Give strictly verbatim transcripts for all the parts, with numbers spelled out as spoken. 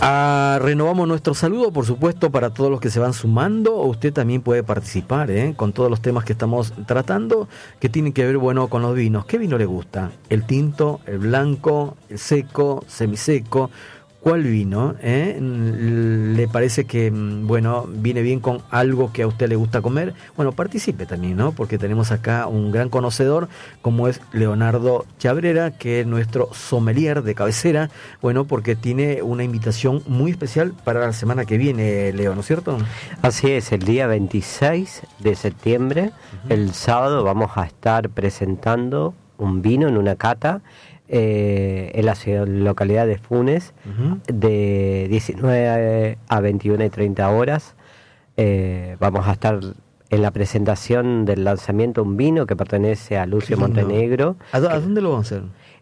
Ah, renovamos nuestro saludo, por supuesto, para todos los que se van sumando. Usted también puede participar ¿eh? con todos los temas que estamos tratando, que tienen que ver, bueno, con los vinos. ¿Qué vino le gusta? ¿El tinto, el blanco, el seco, semiseco? ¿Cuál vino? ¿Eh? ¿Le parece que, bueno, viene bien con algo que a usted le gusta comer? Bueno, participe también, ¿no? Porque tenemos acá un gran conocedor, como es Leonardo Chabrera, que es nuestro sommelier de cabecera, bueno, porque tiene una invitación muy especial para la semana que viene, Leo, ¿no es cierto? Así es, el día veintiséis de septiembre, uh-huh. el sábado, vamos a estar presentando un vino en una cata, Eh, en la ciudad, localidad de Funes, uh-huh. de diecinueve a veintiuna y treinta horas. Eh, vamos a estar en la presentación del lanzamiento un vino que pertenece a Lucio Montenegro. ¿A, do- ¿A dónde lo vamos a hacer?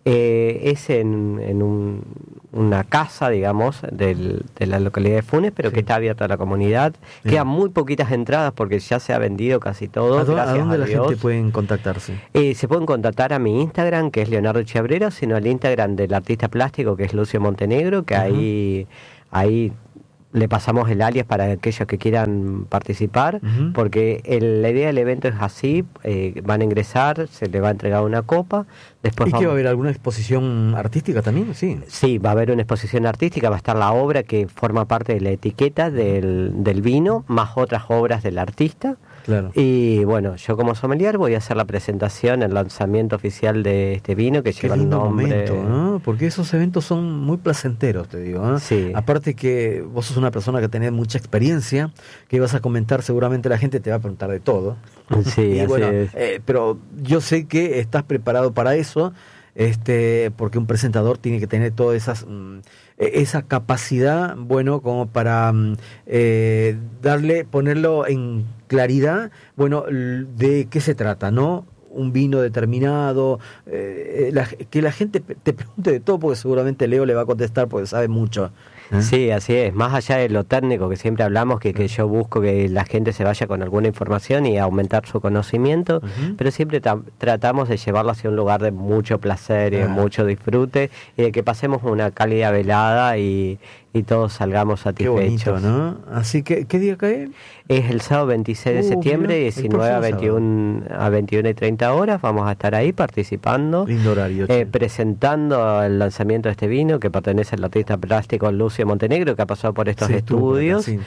Eh, es en, en un, una casa, digamos, del, de la localidad de Funes, pero sí. que está abierta a la comunidad. Bien. Quedan muy poquitas entradas porque ya se ha vendido casi todo. ¿A, do- gracias ¿a dónde a la Dios. gente pueden contactarse? Eh, se pueden contactar a mi Instagram, que es Leonardo Chabrera, sino al Instagram del artista plástico, que es Lucio Montenegro, que uh-huh. ahí, ahí le pasamos el alias para aquellos que quieran participar, uh-huh. porque el, la idea del evento es así, eh, van a ingresar, se le va a entregar una copa. Después ¿Y vamos... que va a haber alguna exposición artística también? Sí. Sí, va a haber una exposición artística, va a estar la obra que forma parte de la etiqueta del, del vino, más otras obras del artista. Claro. Y bueno, yo como sommelier voy a hacer la presentación, el lanzamiento oficial de este vino que Qué lleva el lindo nombre. momento, ¿no? Porque esos eventos son muy placenteros, te digo, ¿no? Sí. Aparte que vos sos una persona que tenés mucha experiencia, que ibas a comentar, seguramente la gente te va a preguntar de todo. Sí, y así bueno, es. Eh, pero yo sé que estás preparado para eso, este, porque un presentador tiene que tener todas esas mm, esa capacidad, bueno, como para mm, eh, darle, ponerlo en claridad, bueno, de qué se trata, ¿no? Un vino determinado, eh, la, que la gente te pregunte de todo, porque seguramente Leo le va a contestar porque sabe mucho. ¿Eh? Sí, así es, más allá de lo técnico que siempre hablamos, que, que yo busco que la gente se vaya con alguna información y aumentar su conocimiento, uh-huh. pero siempre tra- tratamos de llevarlo hacia un lugar de mucho placer y de uh-huh. mucho disfrute, y de que pasemos una cálida velada y, y todos salgamos satisfechos. Qué bonito, ¿no? Así que, ¿qué día cae? Es el sábado veintiséis de uh, septiembre, mira, diecinueve a veintiuna, a veintiuna y treinta horas, vamos a estar ahí participando. Lindo horario. Eh, presentando el lanzamiento de este vino que pertenece al artista plástico Lucio Montenegro, que ha pasado por estos sí, estudios. Acá, sí.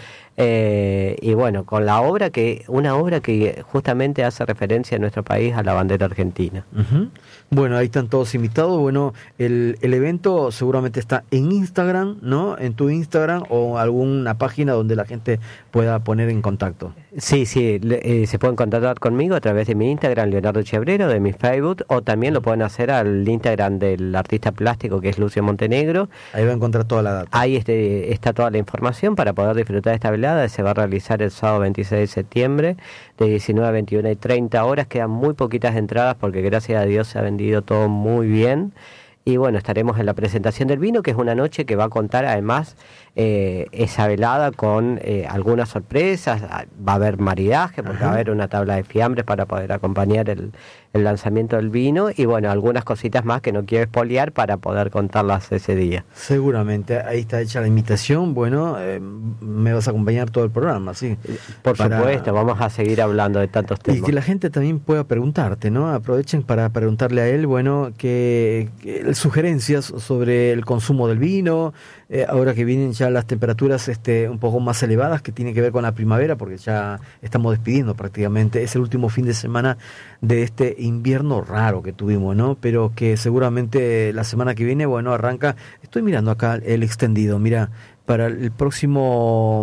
eh, y bueno, con la obra que, una obra que justamente hace referencia en nuestro país a la bandera argentina. Uh-huh. Bueno, ahí están todos invitados. Bueno, el, el evento seguramente está en Instagram, ¿no? En tu Instagram o alguna página donde la gente pueda poner en contacto. Sí, sí, eh, se pueden contactar conmigo a través de mi Instagram, Leonardo Chabrera, de mi Facebook, o también lo pueden hacer al Instagram del artista plástico, que es Lucio Montenegro. Ahí va a encontrar toda la data. Ahí este, está toda la información para poder disfrutar de esta velada. Se va a realizar el sábado veintiséis de septiembre, de diecinueve a veintiuna y treinta horas. Quedan muy poquitas entradas porque gracias a Dios se ha vendido todo muy bien. Y bueno, estaremos en la presentación del vino, que es una noche que va a contar además eh, esa velada con eh, algunas sorpresas. Va a haber maridaje, porque Ajá. va a haber una tabla de fiambres para poder acompañar el, el lanzamiento del vino. Y bueno, algunas cositas más que no quiero espolear para poder contarlas ese día. Seguramente, ahí está hecha la invitación. Bueno, eh, me vas a acompañar todo el programa, ¿sí? Por para... supuesto, vamos a seguir hablando de tantos temas. Y que la gente también pueda preguntarte, ¿no? Aprovechen para preguntarle a él, bueno, que, que sugerencias sobre el consumo del vino, eh, ahora que vienen ya las temperaturas este, un poco más elevadas, que tiene que ver con la primavera, porque ya estamos despidiendo prácticamente, es el último fin de semana de este invierno raro que tuvimos, ¿no? Pero que seguramente la semana que viene, bueno, arranca, estoy mirando acá el extendido, mira, para el próximo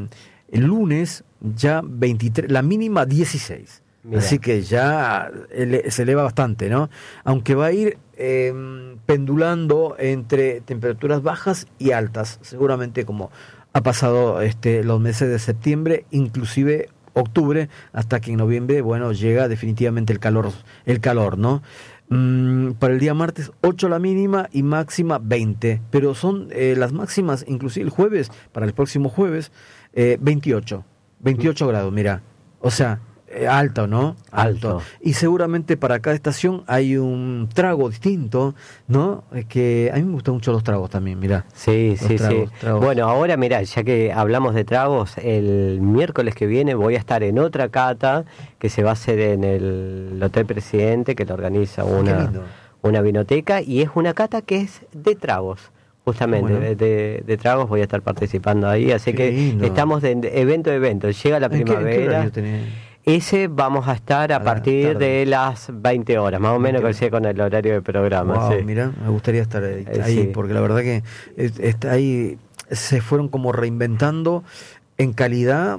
el lunes ya veintitrés, la mínima dieciséis. Mira. Así que ya ele- se eleva bastante, ¿no? Aunque va a ir eh, pendulando entre temperaturas bajas y altas, seguramente como ha pasado este los meses de septiembre, inclusive octubre, hasta que en noviembre, bueno, llega definitivamente el calor, el calor, ¿no? Mm, para el día martes, ocho la mínima y máxima veinte, pero son eh, las máximas, inclusive el jueves, para el próximo jueves, eh, veintiocho, veintiocho grados, mira, o sea, eh, alto, ¿no? Alto. Alto. Y seguramente para cada estación hay un trago distinto, ¿no? Es que a mí me gustan mucho los tragos también, mirá. Sí, Los sí, tragos, sí. tragos. Bueno, ahora mira, ya que hablamos de tragos, el miércoles que viene voy a estar en otra cata que se va a hacer en el Hotel Presidente, que lo organiza Ah, qué una, lindo. una vinoteca, y es una cata que es de tragos. Justamente, Bueno. de, de, de tragos voy a estar participando ahí, así Qué que lindo. estamos de, de evento a evento. Llega la ¿En qué- en qué primavera. horario tenés? Ese vamos a estar a, A la partir tarde. de las veinte horas, más o menos veinte coincide con el horario del programa. Wow, Sí. mira, me gustaría estar ahí, Eh, ahí, sí. porque la verdad que es- está ahí se fueron como reinventando en calidad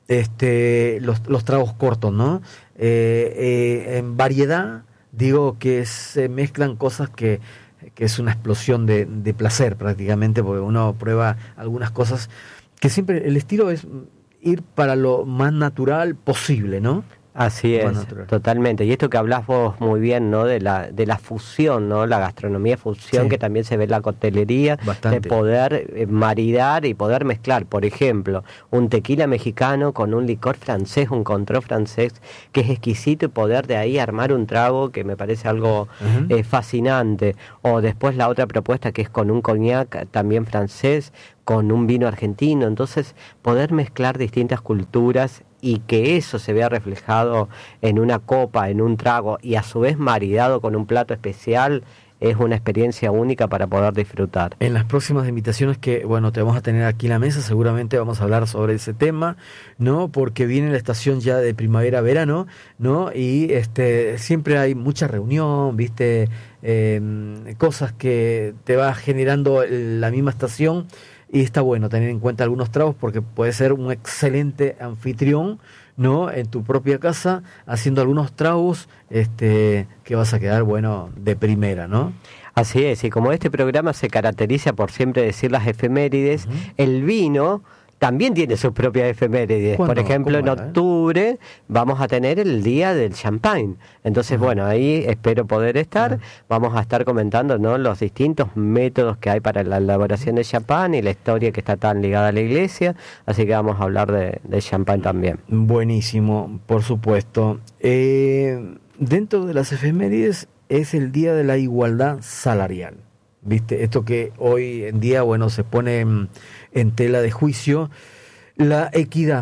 este los, los tragos cortos, ¿no? Eh, eh, en variedad, digo que se mezclan cosas que, que es una explosión de, de placer prácticamente, porque uno prueba algunas cosas que siempre el estilo es ir para lo más natural posible, ¿no? Así Más es, natural. totalmente. Y esto que hablas vos muy bien, ¿no? De la de la fusión, ¿no? La gastronomía fusión, Sí. que también se ve en la coctelería, Bastante. de poder eh, maridar y poder mezclar, por ejemplo, un tequila mexicano con un licor francés, un control francés, que es exquisito, y poder de ahí armar un trago que me parece algo Ujú. eh, fascinante. O después la otra propuesta que es con un coñac también francés, con un vino argentino. Entonces, poder mezclar distintas culturas y que eso se vea reflejado en una copa, en un trago, y a su vez maridado con un plato especial, es una experiencia única para poder disfrutar. En las próximas invitaciones que, bueno, te vamos a tener aquí en la mesa, seguramente vamos a hablar sobre ese tema, ¿no? Porque viene la estación ya de primavera-verano, ¿no? Y este siempre hay mucha reunión, ¿viste? Eh, cosas que te va generando la misma estación, y está bueno tener en cuenta algunos tragos porque puede ser un excelente anfitrión, ¿no? En tu propia casa, haciendo algunos tragos este que vas a quedar, bueno, de primera, ¿no? Así es, y como este programa se caracteriza por siempre decir las efemérides, Ujú. el vino también tiene sus propias efemérides. ¿Cuándo? Por ejemplo, en ¿Cómo era, eh? octubre vamos a tener el día del champagne. Entonces, Ajá. bueno, ahí espero poder estar. Ajá. Vamos a estar comentando, ¿no?, los distintos métodos que hay para la elaboración de champán y la historia que está tan ligada a la iglesia. Así que vamos a hablar de, de champán también. Buenísimo, por supuesto. Eh, dentro de las efemérides es el Día de la Igualdad Salarial. ¿Viste? Esto que hoy en día, bueno, se pone en, en tela de juicio. La equidad,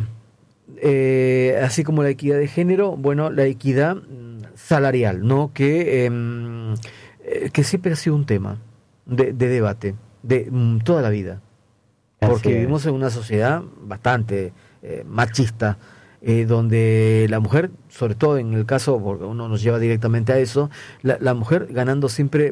eh, así como la equidad de género, bueno, la equidad mm, salarial, ¿no? Que, eh, eh, que siempre ha sido un tema de, de debate de mm, toda la vida. Porque Así es. vivimos en una sociedad bastante eh, machista, eh, donde la mujer, sobre todo en el caso, porque uno nos lleva directamente a eso, la, la mujer ganando siempre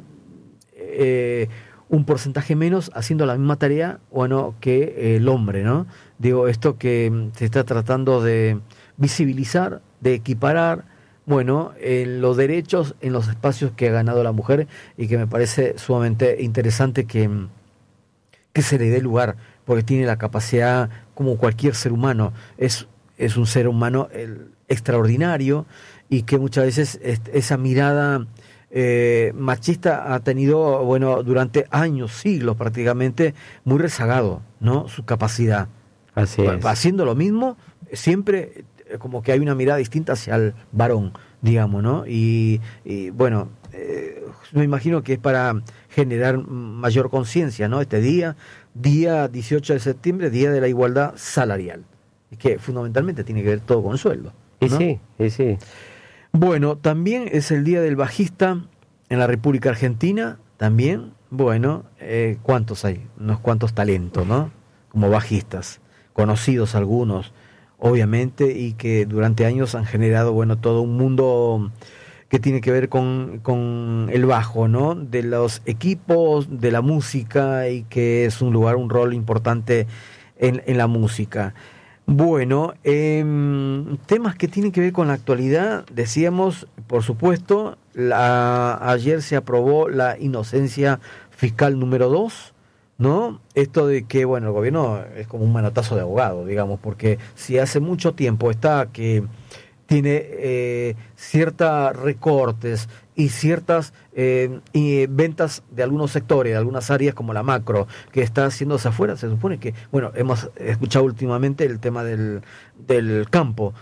eh, un porcentaje menos, haciendo la misma tarea, bueno, que eh, el hombre, ¿no? Digo, esto que mm, se está tratando de visibilizar, de equiparar, bueno, en los derechos, en los espacios que ha ganado la mujer, y que me parece sumamente interesante que, mm, que se le dé lugar, porque tiene la capacidad, como cualquier ser humano, es, es un ser humano el, extraordinario, y que muchas veces es, esa mirada eh, machista ha tenido, bueno, durante años, siglos prácticamente, muy rezagado, ¿no? Su capacidad. Así Bueno, es. haciendo lo mismo, siempre eh, como que hay una mirada distinta hacia el varón, digamos, ¿no? Y, y bueno, eh, me imagino que es para generar mayor conciencia, ¿no? Este día, día dieciocho de septiembre, Día de la Igualdad Salarial, y que fundamentalmente tiene que ver todo con el sueldo, Y ¿no? sí, y sí. Bueno, también es el Día del Bajista en la República Argentina, también, bueno, eh, ¿cuántos hay? Unos cuantos talentos, ¿no? Como bajistas, conocidos algunos, obviamente, y que durante años han generado, bueno, todo un mundo que tiene que ver con, con el bajo, ¿no? De los equipos, de la música, y que es un lugar, un rol importante en, en la música. Bueno, eh, temas que tienen que ver con la actualidad, decíamos, por supuesto, la, ayer se aprobó la inocencia fiscal número dos, ¿no? Esto de que, bueno, el gobierno es como un manotazo de abogado, digamos, porque si hace mucho tiempo está que tiene eh, ciertos recortes y ciertas eh, y ventas de algunos sectores, de algunas áreas como la macro, que está haciéndose afuera, se supone que, bueno, hemos escuchado últimamente el tema del, del campo.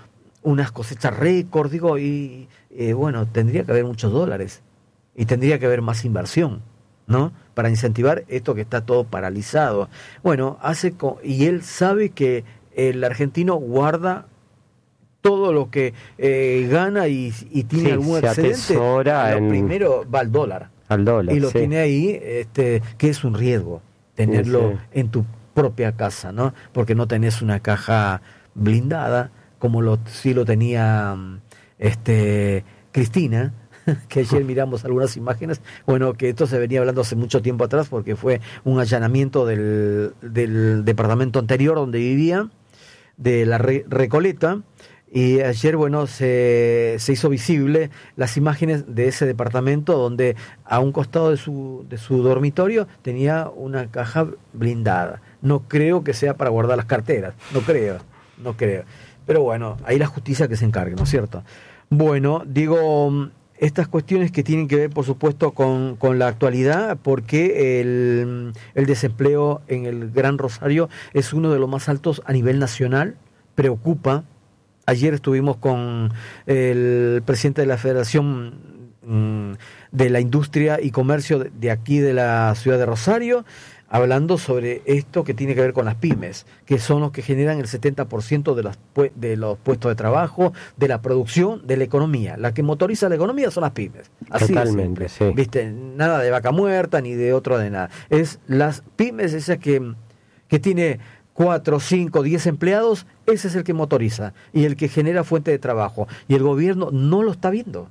unas cosechas récord, digo, y eh, bueno, tendría que haber muchos dólares y tendría que haber más inversión, ¿no? Para incentivar esto que está todo paralizado. Bueno, hace co- y él sabe que el argentino guarda todo lo que eh, gana y, y tiene Sí, algún se excedente. atesora Lo en- primero va al dólar. Al dólar, Y lo sí. tiene ahí, este, que es un riesgo tenerlo Sí, sí. en tu propia casa, ¿no? Porque no tenés una caja blindada, como lo sí lo tenía mm, este Cristina, que ayer miramos algunas imágenes, bueno, que esto se venía hablando hace mucho tiempo atrás, porque fue un allanamiento del, del departamento anterior donde vivía, de la Re- Recoleta, y ayer, bueno, se, se hizo visible las imágenes de ese departamento donde a un costado de su, de su dormitorio tenía una caja blindada. No creo que sea para guardar las carteras, no creo, no creo. Pero bueno, ahí la justicia que se encargue, ¿no es cierto? Bueno, digo, estas cuestiones que tienen que ver, por supuesto, con, con la actualidad, porque el, el desempleo en el Gran Rosario es uno de los más altos a nivel nacional, preocupa. Ayer estuvimos con el presidente de la Federación mm, de la Industria y Comercio de, de aquí de la ciudad de Rosario, hablando sobre esto que tiene que ver con las pymes, que son los que generan el setenta por ciento de los, pue- de los puestos de trabajo, de la producción, de la economía. La que motoriza la economía son las pymes. Así de Totalmente, simple. sí. ¿Viste? Nada de vaca muerta ni de otro de nada. Es las pymes esas que, que tiene cuatro, cinco, diez empleados, ese es el que motoriza y el que genera fuente de trabajo. Y el gobierno no lo está viendo.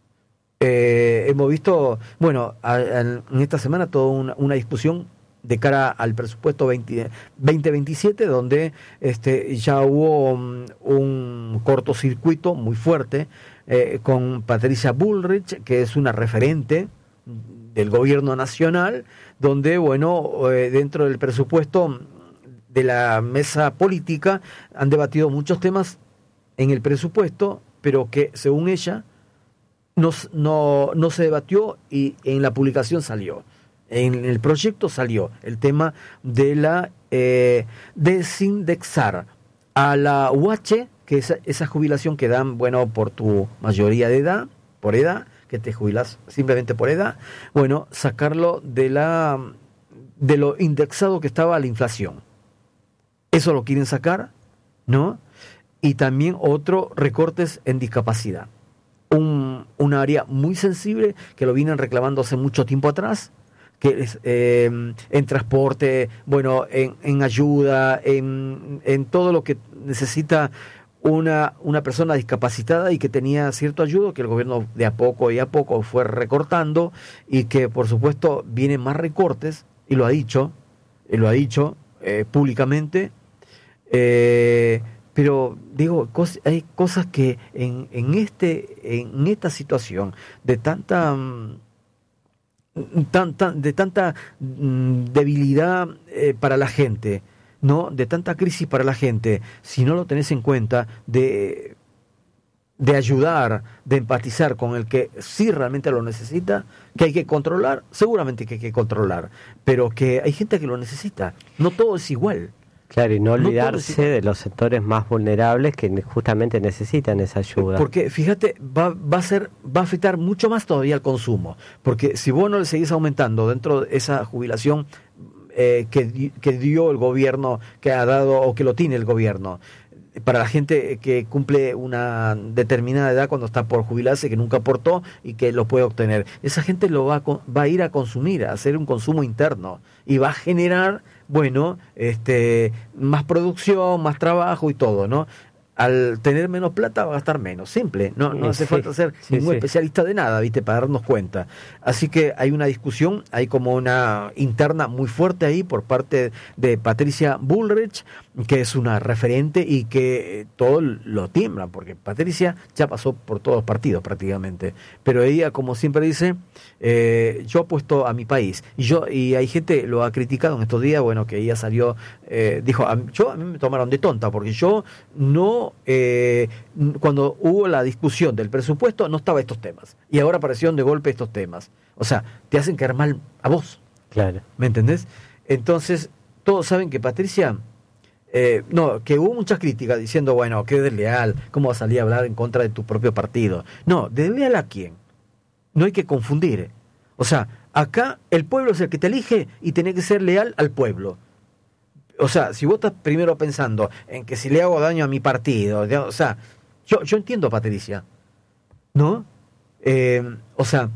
Eh, hemos visto, bueno, a- a- en esta semana toda una, una discusión de cara al presupuesto veinte veintisiete, donde este, ya hubo um, un cortocircuito muy fuerte eh, con Patricia Bullrich, que es una referente del gobierno nacional, donde, bueno, eh, dentro del presupuesto de la mesa política han debatido muchos temas en el presupuesto, pero que según ella no, s- no, no se debatió y en la publicación salió. En el proyecto salió el tema de la eh, desindexar a la U H, que es esa jubilación que dan, bueno, por tu mayoría de edad, por edad, que te jubilas simplemente por edad, bueno, sacarlo de la de lo indexado que estaba a la inflación. Eso lo quieren sacar, ¿no? Y también otro, recortes en discapacidad. Un, un área muy sensible que lo vienen reclamando hace mucho tiempo atrás, que es eh, en transporte, bueno, en, en ayuda, en, en todo lo que necesita una, una persona discapacitada y que tenía cierto ayudo, que el gobierno de a poco y a poco fue recortando y que por supuesto vienen más recortes, y lo ha dicho, y lo ha dicho eh, públicamente. Eh, pero digo, cos- hay cosas que en, en este en esta situación de tanta mm, tan, tan- de tanta mm, debilidad eh, para la gente, ¿no? De tanta crisis para la gente, si no lo tenés en cuenta, de de ayudar, de empatizar con el que sí realmente lo necesita, que hay que controlar, seguramente que hay que controlar, pero que hay gente que lo necesita, no todo es igual. Claro, y no No todo olvidarse es igual. de los sectores más vulnerables que justamente necesitan esa ayuda. Porque fíjate, va, va a ser, va a afectar mucho más todavía al consumo. Porque si vos no le seguís aumentando dentro de esa jubilación eh, que, di- que dio el gobierno, que ha dado o que lo tiene el gobierno, para la gente que cumple una determinada edad cuando está por jubilarse, que nunca aportó y que lo puede obtener, esa gente lo va a, co- va a ir a consumir, a hacer un consumo interno y va a generar, bueno, este, más producción, más trabajo y todo, ¿no? Al tener menos plata va a gastar menos, simple, no, no Eh, hace sí, falta ser sí, ningún sí. especialista de nada, ¿viste? Para darnos cuenta. Así que hay una discusión, hay como una interna muy fuerte ahí por parte de Patricia Bullrich, que es una referente y que eh, todo lo tiemblan, porque Patricia ya pasó por todos los partidos prácticamente, pero ella, como siempre dice, eh, yo apuesto a mi país, y yo y hay gente lo ha criticado en estos días, bueno, que ella salió, eh, dijo, a, yo a mí me tomaron de tonta, porque yo no, eh, cuando hubo la discusión del presupuesto no estaba estos temas, y ahora aparecieron de golpe estos temas, o sea, te hacen caer mal a vos, Claro. ¿me entendés? Entonces, todos saben que Patricia Eh, no, que hubo muchas críticas diciendo, bueno, qué desleal, cómo va a salir a hablar en contra de tu propio partido. No, ¿desleal a quién? No hay que confundir. O sea, acá el pueblo es el que te elige y tenés que ser leal al pueblo. O sea, si vos estás primero pensando en que si le hago daño a mi partido, o sea, yo, yo entiendo, Patricia, ¿no? Eh, o sea,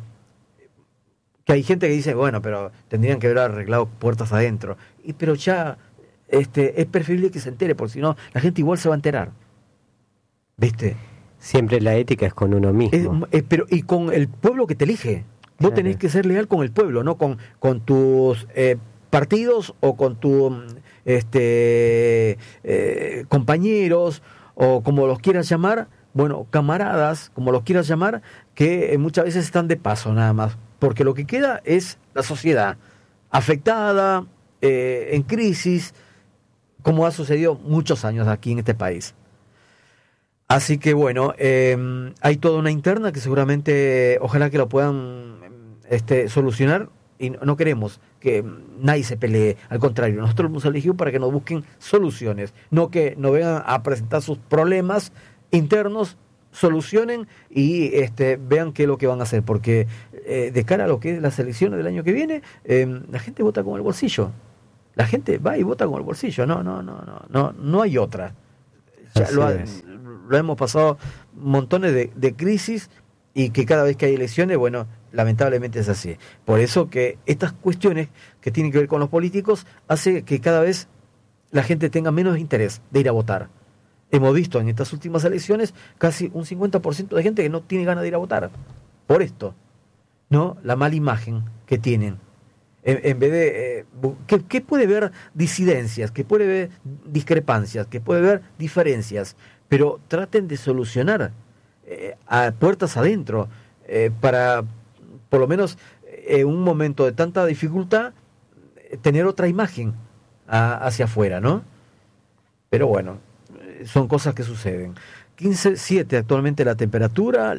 que hay gente que dice, bueno, pero tendrían que haber arreglado puertas adentro. Y pero ya... Este, es preferible que se entere, porque si no, la gente igual se va a enterar. ¿Viste? Siempre la ética es con uno mismo. Es, es, pero, y con el pueblo que te elige. Vos claro. tenés que ser leal con el pueblo, no con, con tus eh, partidos o con tus este, eh, compañeros, o como los quieras llamar, bueno, camaradas, como los quieras llamar, que eh, muchas veces están de paso nada más. Porque lo que queda es la sociedad afectada, eh, en crisis, como ha sucedido muchos años aquí en este país. Así que bueno, eh, hay toda una interna que seguramente, ojalá que lo puedan este, solucionar, y no queremos que nadie se pelee, al contrario, nosotros hemos elegido para que nos busquen soluciones, no que nos vengan a presentar sus problemas internos, solucionen y este, vean qué es lo que van a hacer, porque eh, de cara a lo que es las elecciones del año que viene, eh, la gente vota con el bolsillo. La gente va y vota con el bolsillo, no, no, no, no, no, no hay otra. Ya lo, ha, lo hemos pasado montones de, de crisis y que cada vez que hay elecciones, bueno, lamentablemente es así. Por eso que estas cuestiones que tienen que ver con los políticos hace que cada vez la gente tenga menos interés de ir a votar. Hemos visto en estas últimas elecciones casi un cincuenta por ciento de gente que no tiene ganas de ir a votar. Por esto, ¿no? La mala imagen que tienen. En, en vez de... Eh, que, que puede haber disidencias, que puede haber discrepancias, que puede haber diferencias, pero traten de solucionar eh, a puertas adentro eh, para, por lo menos en eh, un momento de tanta dificultad, eh, tener otra imagen a, hacia afuera, ¿no? Pero bueno, eh, son cosas que suceden. quince siete actualmente la temperatura,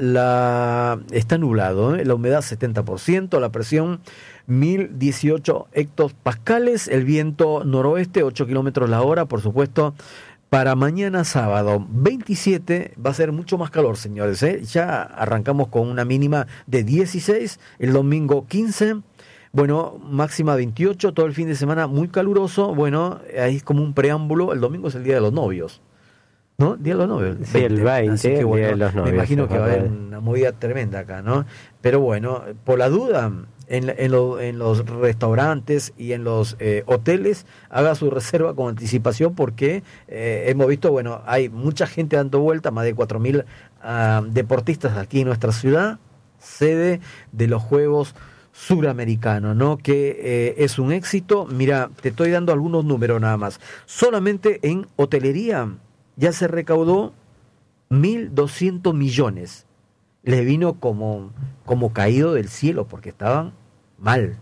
la está nublado, ¿eh? La humedad setenta por ciento, la presión mil dieciocho hectopascales, el viento noroeste ocho kilómetros la hora, por supuesto. Para mañana sábado veintisiete va a ser mucho más calor, señores, ¿eh? Ya arrancamos con una mínima de dieciséis, el domingo quince, bueno, máxima veintiocho, todo el fin de semana muy caluroso. Bueno, ahí es como un preámbulo, el domingo es el día de los novios, ¿no? Día de los novios. Sí, el veinte, así que, bueno, día de los novios. Me imagino que va a haber una movida tremenda acá, ¿no? Pero bueno, por la duda, en, en, lo, en los restaurantes y en los eh, hoteles, haga su reserva con anticipación, porque eh, hemos visto, bueno, hay mucha gente dando vuelta, más de cuatro mil uh, deportistas aquí en nuestra ciudad, sede de los Juegos Suramericanos, ¿no? Que eh, es un éxito. Mira, te estoy dando algunos números nada más. Solamente en hotelería ya se recaudó mil doscientos millones. Le vino como, como caído del cielo, porque estaban mal.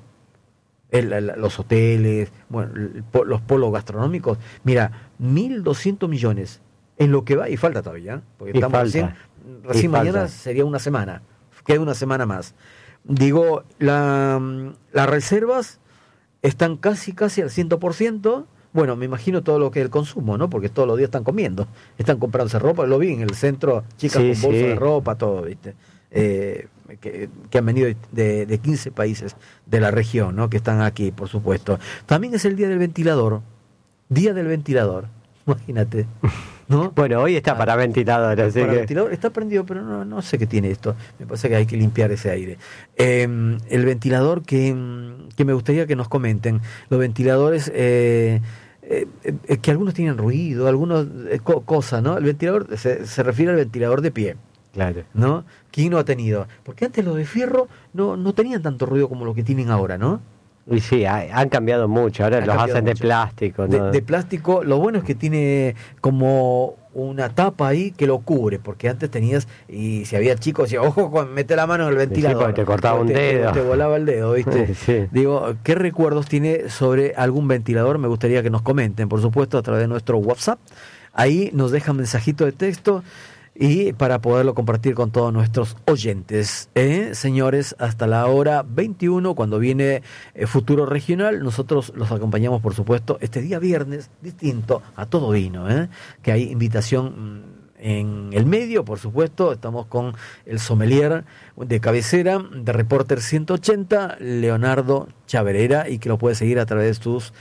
El, el, los hoteles, bueno, el, los polos gastronómicos. Mira, mil doscientos millones en lo que va, y falta todavía, porque y estamos falta, recién, recién mañana falta. Sería una semana, queda una semana más. Digo, la, las reservas están casi, casi al cien por ciento. Bueno, me imagino todo lo que es el consumo, ¿no? Porque todos los días están comiendo, están comprándose ropa, lo vi en el centro, chicas sí, con bolsas sí. de ropa, todo, ¿viste? Eh, que, que han venido de, de quince países de la región, ¿no? Que están aquí, por supuesto. También es el día del ventilador, día del ventilador, imagínate, ¿no? Bueno, hoy está ah, para ventilador, así para que... ventilador está prendido, pero no, no sé qué tiene esto. Me parece que hay que limpiar ese aire. Eh, el ventilador que, que me gustaría que nos comenten, los ventiladores... Eh, Eh, eh, que algunos tienen ruido, algunos eh, co- cosas, ¿no? El ventilador se, se refiere al ventilador de pie, claro, ¿no? ¿Quién no ha tenido? Porque antes los de fierro no, no tenían tanto ruido como los que tienen ahora, ¿no? Y sí, ha, han cambiado mucho, ahora han los hacen mucho. de plástico, ¿no? De, de plástico, lo bueno es que tiene como una tapa ahí que lo cubre, porque antes tenías, y si había chicos, decía, ojo, con, mete la mano en el ventilador. Sí, te cortaba un te, dedo. Te, te volaba el dedo, ¿viste? Sí. Digo, ¿qué recuerdos tiene sobre algún ventilador? Me gustaría que nos comenten, por supuesto, a través de nuestro WhatsApp. Ahí nos dejan mensajito de texto. y para poderlo compartir con todos nuestros oyentes. ¿eh? Señores, hasta la hora veintiuno, cuando viene eh, Futuro Regional, nosotros los acompañamos, por supuesto, este día viernes, distinto a todo vino, ¿eh? que hay invitación en el medio, por supuesto. Estamos con el sommelier de cabecera de Reporter ciento ochenta, Leonardo Chaverera, y que lo puede seguir a través de sus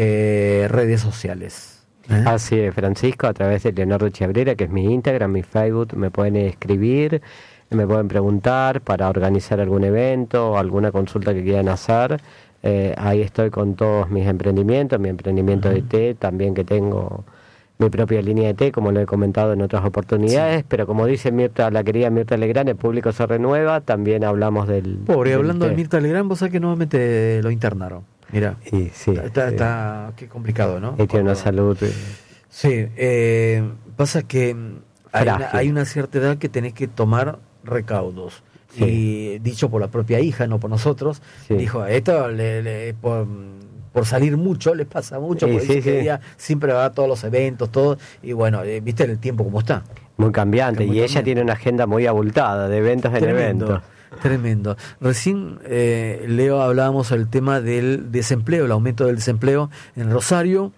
eh, redes sociales. ¿Eh? Así es, Francisco, a través de Leonardo Chaverera, que es mi Instagram, mi Facebook, me pueden escribir, me pueden preguntar para organizar algún evento o alguna consulta que quieran hacer. Eh, ahí estoy con todos mis emprendimientos, mi emprendimiento uh-huh. de té, también que tengo mi propia línea de té, como lo he comentado en otras oportunidades, sí. pero como dice Mirta, la querida Mirta Legrand, el público se renueva, también hablamos del... Pobre, del hablando té. de Mirta Legrand, vos sabés que nuevamente lo internaron. Mira, y, sí, está, está, sí. está qué complicado, ¿no? Y tiene una salud... Eh, sí, eh, pasa que hay una, hay una cierta edad que tenés que tomar recaudos. Sí. Y dicho por la propia hija, no por nosotros, sí. dijo, esto le, le, por, por salir mucho, les pasa mucho, sí, porque sí, dice que sí. ella siempre va a todos los eventos, todo, y bueno, eh, viste el tiempo como está. Muy cambiante, muy y cambiante. Ella tiene una agenda muy abultada, de eventos en Tremendo. eventos. Tremendo. Recién, eh, Leo, hablábamos del tema del desempleo, el aumento del desempleo en Rosario,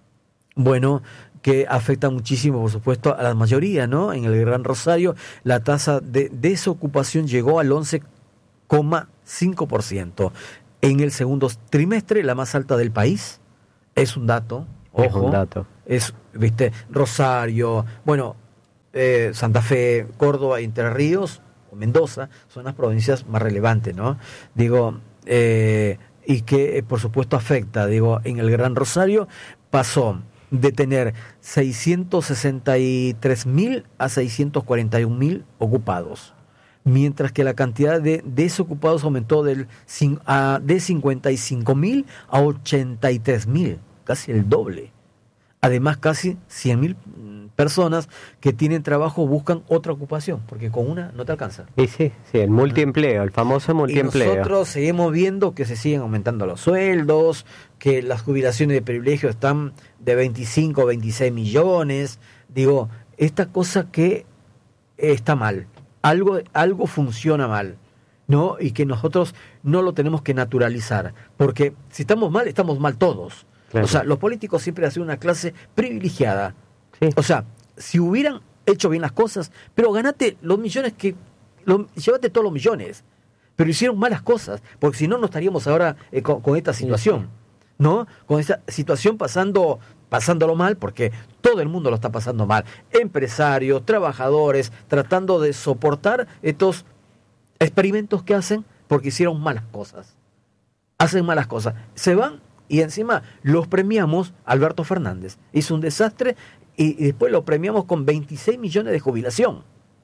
bueno, que afecta muchísimo, por supuesto, a la mayoría, ¿no? En el Gran Rosario, la tasa de desocupación llegó al once coma cinco por ciento. En el segundo trimestre, la más alta del país, es un dato, ojo, es un dato. Es, viste, Rosario, bueno, eh, Santa Fe, Córdoba, Entre Ríos, Mendoza, son las provincias más relevantes, ¿no? Digo, eh, y que eh, por supuesto afecta, digo, en el Gran Rosario pasó de tener seiscientos sesenta y tres mil a seiscientos cuarenta y un mil ocupados, mientras que la cantidad de desocupados aumentó del, a, de cincuenta y cinco mil a ochenta y tres mil, casi el doble. Además, casi cien mil personas que tienen trabajo buscan otra ocupación, porque con una no te alcanza. Y sí, sí, el multiempleo, el famoso multiempleo. Y nosotros seguimos viendo que se siguen aumentando los sueldos, que las jubilaciones de privilegio están de veinticinco, veintiséis millones. Digo, esta cosa que está mal, algo, algo funciona mal, ¿no? Y que nosotros no lo tenemos que naturalizar, porque si estamos mal, estamos mal todos. Claro. O sea, los políticos siempre hacen una clase privilegiada. Sí. O sea, si hubieran hecho bien las cosas, pero ganate los millones que... Lo, llévate todos los millones, pero hicieron malas cosas, porque si no, no estaríamos ahora eh, con, con esta situación, ¿no? Con esta situación pasando, pasándolo mal, porque todo el mundo lo está pasando mal. Empresarios, trabajadores, tratando de soportar estos experimentos que hacen porque hicieron malas cosas. Hacen malas cosas. Se van y encima los premiamos. Alberto Fernández hizo un desastre y, y después lo premiamos con veintiséis millones de jubilación.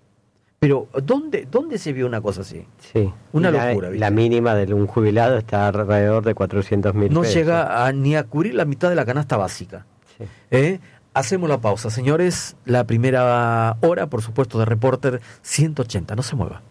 Pero ¿dónde, dónde se vio una cosa así? Sí. Una la, locura. ¿viste? La mínima de un jubilado está alrededor de cuatrocientos mil no pesos. No llega a, ni a cubrir la mitad de la canasta básica. Sí. ¿Eh? Hacemos la pausa, señores. La primera hora, por supuesto, de Reporter ciento ochenta. No se mueva.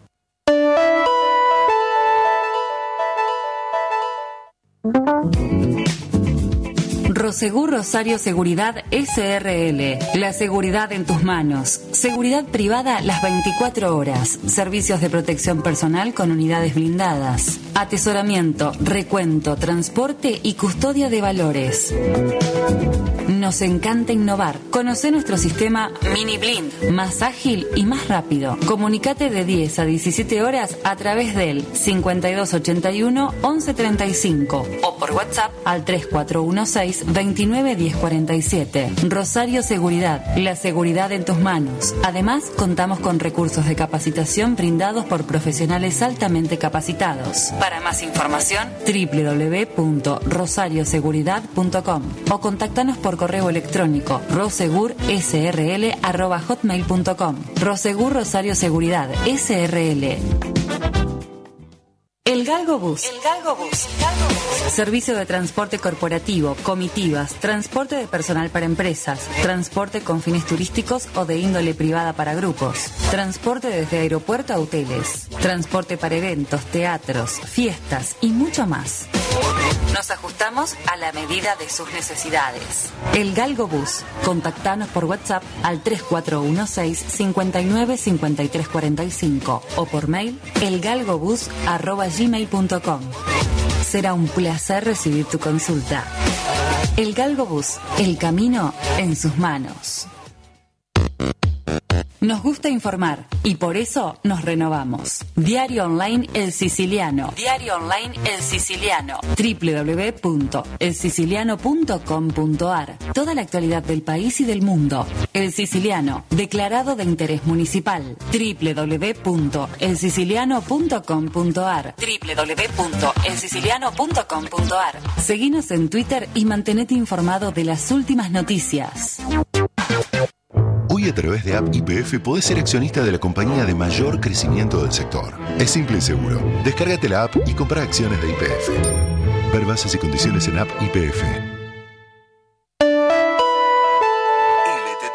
Prosegur Rosario Seguridad S R L. La seguridad en tus manos. Seguridad privada las veinticuatro horas. Servicios de protección personal con unidades blindadas. Atesoramiento, recuento, transporte y custodia de valores. Nos encanta innovar. Conoce nuestro sistema Mini Blind, más ágil y más rápido. Comunicate de diez a diecisiete horas a través del cincuenta y dos ochenta y uno once treinta y cinco o por WhatsApp al tres cuatro uno seis veintinueve diez cuarenta y siete. Rosario Seguridad, la seguridad en tus manos. Además, contamos con recursos de capacitación brindados por profesionales altamente capacitados. Para más información, doble u doble u doble u punto rosario seguridad punto com o contáctanos por correo electrónico rosegurSRL arroba hotmail punto com. Rosegur Rosario Seguridad S R L. El Galgo Bus. El Galgo Bus. Servicio de transporte corporativo, comitivas, transporte de personal para empresas, transporte con fines turísticos o de índole privada para grupos, transporte desde aeropuerto a hoteles, transporte para eventos, teatros, fiestas y mucho más. Nos ajustamos a la medida de sus necesidades. El Galgo Bus. Contactanos por WhatsApp al tres cuatro uno seis, cinco nueve, cinco tres cuatro cinco o por mail elgalgobus arroba gmail punto com. Será un placer recibir tu consulta. El Galgo Bus. El camino en sus manos. Nos gusta informar y por eso nos renovamos. Diario Online El Siciliano. Diario Online El Siciliano. doble u doble u doble u punto el siciliano punto com punto a r. Toda la actualidad del país y del mundo. El Siciliano, declarado de interés municipal. doble u doble u doble u punto el siciliano punto com punto a r. doble u doble u doble u punto el siciliano punto com punto a r. Seguinos en Twitter y mantenete informado de las últimas noticias. Hoy a través de App Y P F podés ser accionista de la compañía de mayor crecimiento del sector. Es simple y seguro. Descárgate la app y compra acciones de Y P F. Ver bases y condiciones en App Y P F. L T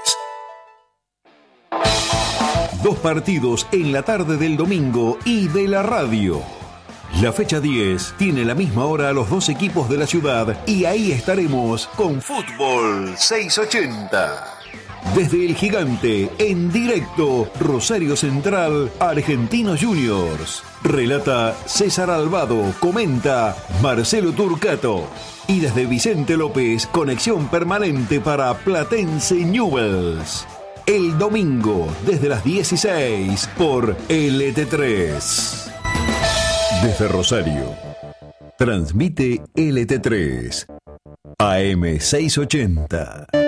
tres. Dos partidos en la tarde del domingo y de la radio. La fecha diez tiene la misma hora a los dos equipos de la ciudad y ahí estaremos con Fútbol seiscientos ochenta. Desde el Gigante, en directo, Rosario Central, Argentinos Juniors. Relata César Albado, comenta Marcelo Turcato. Y desde Vicente López, conexión permanente para Platense Newell's. El domingo, desde las dieciséis, por L T tres. Desde Rosario, transmite L T tres, A M seiscientos ochenta.